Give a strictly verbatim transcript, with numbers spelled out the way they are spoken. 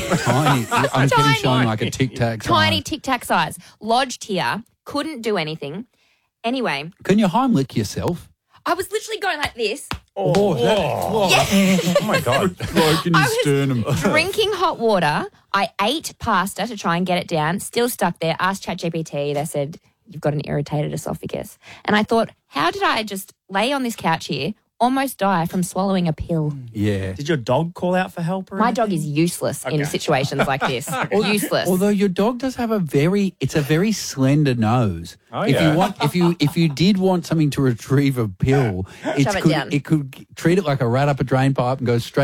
Tiny. I'm getting Tiny. shown like a Tic Tac. Tiny Tic Tac size. Lodged here. Couldn't do anything. Anyway. Can you Heimlich yourself? I was literally going like this. Oh, that, oh. Yeah. Oh, my God. Broken I his was sternum. drinking hot water. I ate pasta to try and get it down. Still stuck there. Asked ChatGPT. They said, you've got an irritated esophagus. And I thought, how did I just lay on this couch here, almost die from swallowing a pill? Yeah. Did your dog call out for help? Or My anything? dog is useless in Okay. situations like this. Useless. Although your dog does have a very, it's a very slender nose. Oh, if yeah. you want, if you if you did want something to retrieve a pill, it Shove it could down. it could treat it like a rat up a drain pipe and go straight